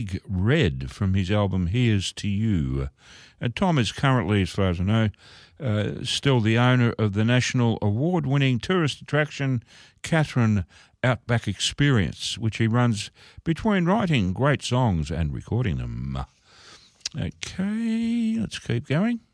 Red from his album Here's to You. Tom is currently, as far as I know, still the owner of the national award-winning tourist attraction Katherine Outback Experience, which he runs between writing great songs and recording them. Okay, let's keep going.